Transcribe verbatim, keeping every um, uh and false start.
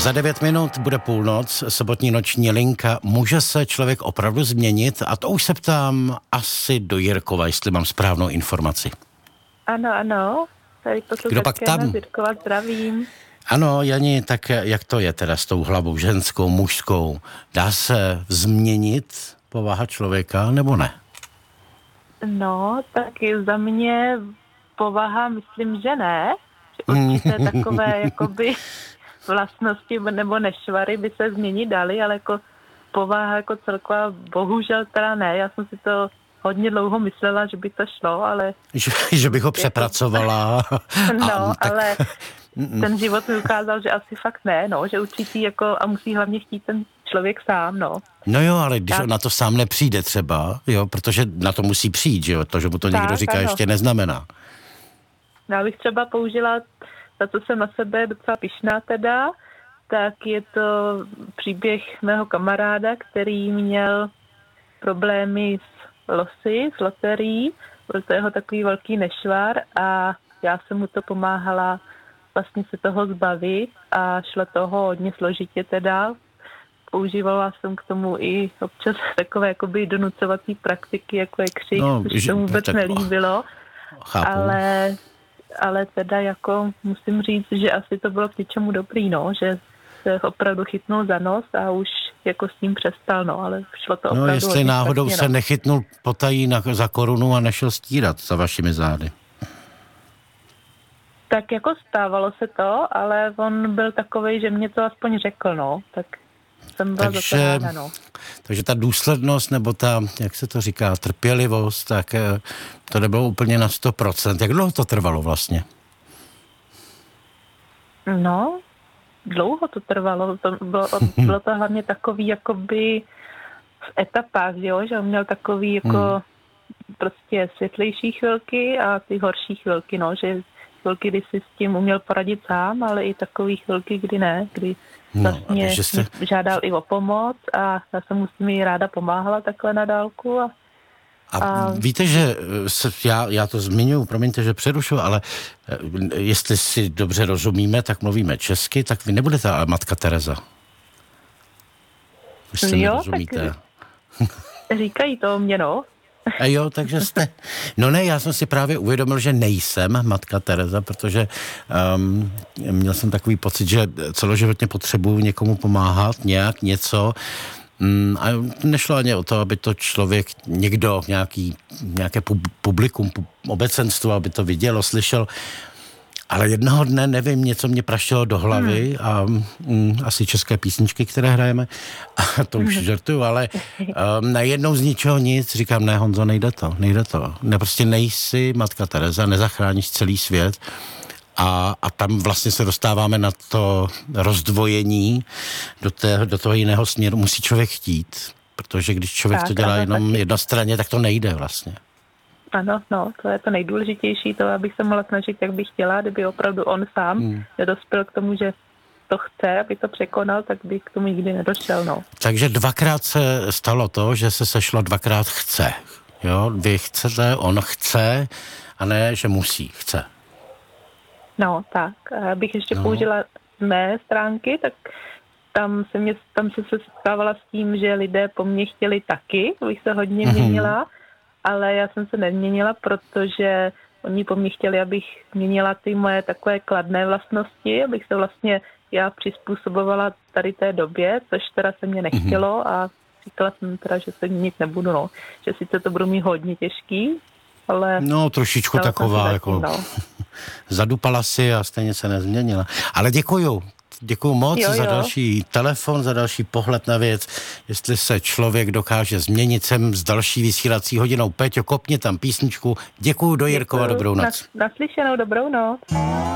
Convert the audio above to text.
Za devět minut bude půlnoc, sobotní noční linka. Může se člověk opravdu změnit? A to už se ptám asi do Jirkova, jestli mám správnou informaci. Ano, ano. Tady Kdo pak tam? Z Jirkova, zdravím. Ano, Jani, tak jak to je teda s tou hlavou ženskou, mužskou? Dá se změnit povaha člověka, nebo ne? No, tak za mě povaha, myslím, že ne. Určitě takové, jakoby vlastnosti nebo nešvary by se změnit daly, ale jako povaha jako celková, bohužel teda ne. Já jsem si to hodně dlouho myslela, že by to šlo, ale... Že, že bych ho přepracovala. No, a, tak... ale ten život mi ukázal, že asi fakt ne, no, že určitý jako a musí hlavně chtít ten člověk sám, no. No jo, ale když tak. on na to sám nepřijde třeba, jo, protože na to musí přijít, že jo, to, že mu to tak, někdo říká, ano. Ještě neznamená. Já bych třeba použila, za co jsem na sebe docela pyšná teda, tak je to příběh mého kamaráda, který měl problémy s losy, s loterií, byl to jeho takový velký nešvar a já jsem mu to pomáhala vlastně se toho zbavit a šlo toho hodně složitě teda. Používala jsem k tomu i občas takové jakoby donucovací praktiky, jako je křik, no, což se mu vůbec tak... nelíbilo. Chápu. Ale, ale teda jako musím říct, že asi to bylo k něčemu dobrý, no, že se opravdu chytnul za nos a už jako s tím přestal, no, ale šlo to opravdu. No, jestli náhodou špatně, se no. nechytnul potají na, za korunu a nešel stírat za vašimi zády. Tak jako stávalo se to, ale on byl takovej, že mě to aspoň řekl, no, tak jsem byla takže, za to ráda, no. Takže ta důslednost, nebo ta, jak se to říká, trpělivost, tak to nebylo úplně na sto procent. Jak dlouho to trvalo vlastně? No, dlouho to trvalo. To bylo, bylo to hlavně takový, jakoby v etapách, jo, že on měl takový, jako hmm. prostě světlejší chvilky a ty horší chvilky, no, že chvilky, kdy si s tím uměl poradit sám, ale i takový chvilky, kdy ne, kdy vlastně no, jste... žádal i o pomoc a já jsem mu s tím ráda pomáhala takhle na dálku. A, a, a víte, že se, já, já to zmiňuji, promiňte, že přerušu, ale jestli si dobře rozumíme, tak mluvíme česky, tak vy nebudete ale matka Tereza. Vy si jo, nerozumíte. Tak říkají to o mě, no. A jo, takže jste... No ne, já jsem si právě uvědomil, že nejsem matka Tereza, protože um, měl jsem takový pocit, že celoživotně potřebuju někomu pomáhat, nějak, něco. Um, a nešlo ani o to, aby to člověk, někdo, nějaký, nějaké publikum, obecenstvo, aby to vidělo, slyšel. Ale jednoho dne, nevím, něco mě praštilo do hlavy hmm. a mm, asi české písničky, které hrajeme, a to už žartuju, ale um, najednou z ničeho nic, říkám, ne, Honzo, nejde to, nejde to. Ne, prostě nejsi matka Tereza, nezachráníš celý svět a, a tam vlastně se dostáváme na to rozdvojení do, té, do toho jiného směru. Musí člověk chtít, protože když člověk tak, to dělá jenom jednostranně, tak to nejde vlastně. Ano, no, to je to nejdůležitější, to, abych se mohla snažit, jak bych chtěla, kdyby opravdu on sám hmm. nedospěl k tomu, že to chce, aby to překonal, tak by k tomu nikdy nedošel, no. Takže dvakrát se stalo to, že se sešlo dvakrát chce, jo? Vy chcete, on chce, a ne, že musí, chce. No, tak, abych ještě no. použila mé stránky, tak tam se, mě, tam se setkávala s tím, že lidé po mně chtěli taky, abych se hodně měnila, ale já jsem se neměnila, protože oni po mně chtěli, abych měnila ty moje takové kladné vlastnosti, abych se vlastně já přizpůsobovala tady té době, což teda se mě nechtělo a říkala jsem teda, že se měnit nebudu, no. Že sice to budu mít hodně těžký, ale... No, trošičku taková, jako no. Zadupala si a stejně se nezměnila. Ale děkuju. Děkuju moc jo, jo. za další telefon, za další pohled na věc. Jestli se člověk dokáže změnit, sem s další vysílací hodinou. Péťo, kopni tam písničku. Děkuju, do Jirkova, dobrou noc. Naslyšenou, dobrou noc.